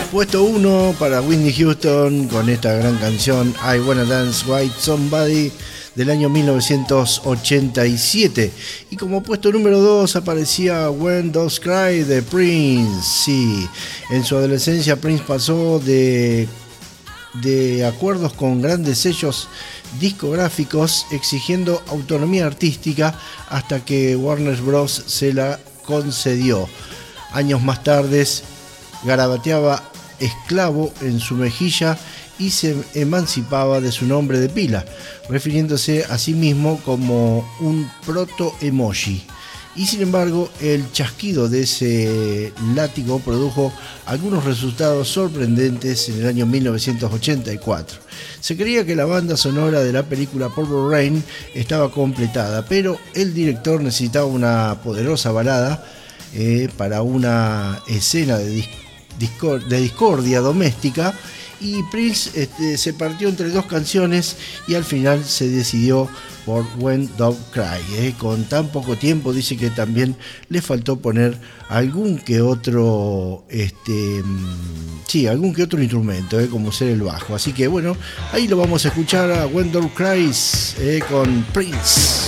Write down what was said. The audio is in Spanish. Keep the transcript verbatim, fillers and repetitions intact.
Puesto uno para Whitney Houston con esta gran canción I Wanna Dance With Somebody del año mil novecientos ochenta y siete. Y como puesto número dos aparecía When Doves Cry de Prince. Sí, en su adolescencia Prince pasó de, de acuerdos con grandes sellos discográficos exigiendo autonomía artística hasta que Warner Bros. Se la concedió. Años más tarde garabateaba esclavo en su mejilla y se emancipaba de su nombre de pila, refiriéndose a sí mismo como un proto-emoji. Y sin embargo, el chasquido de ese látigo produjo algunos resultados sorprendentes en el año mil novecientos ochenta y cuatro. Se creía que la banda sonora de la película Purple Rain estaba completada, pero el director necesitaba una poderosa balada eh, para una escena de disco de discordia doméstica, y Prince este, se partió entre dos canciones y al final se decidió por When Doves Cry. Eh. Con tan poco tiempo dice que también le faltó poner algún que otro este, sí, algún que otro instrumento, eh, como ser el bajo. Así que bueno, ahí lo vamos a escuchar a When Doves Cry eh, con Prince.